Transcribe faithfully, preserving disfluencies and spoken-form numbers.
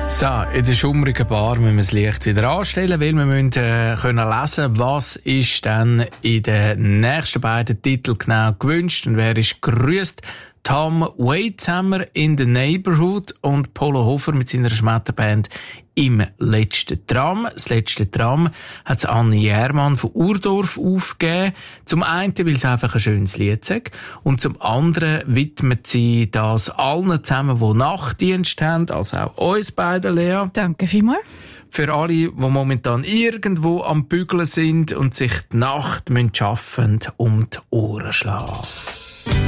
So, in der schummrigen Bar müssen wir das Licht wieder anstellen, weil wir müssen äh, können lesen, was ist dann in den nächsten beiden Titeln genau gewünscht und wer ist grüßt. Tom Waits haben wir in the Neighborhood und Polo Hofer mit seiner Schmetterband im letzten Tram. Das letzte Tram hat Anni Järmann von Urdorf aufgegeben. Zum einen, weil es einfach ein schönes Lied ist. Und zum anderen widmet sie das allen zusammen, die Nachtdienst haben, also auch uns beiden, Lea. Danke vielmals. Für alle, die momentan irgendwo am Bügeln sind und sich die Nacht schaffend um die Ohren schlagen.